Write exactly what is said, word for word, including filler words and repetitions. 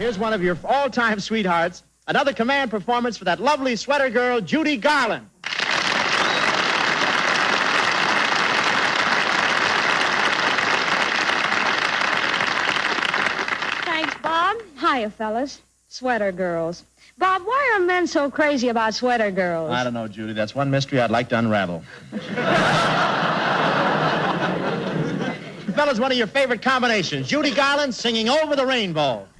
here's one of your all-time sweethearts, another command performance for that lovely sweater girl, Judy Garland. Thanks, Bob. Hiya, fellas. Sweater girls. Bob, why are men so crazy about sweater girls? I don't know, Judy. That's one mystery I'd like to unravel. Fellas, one of your favorite combinations. Judy Garland singing Over the Rainbow.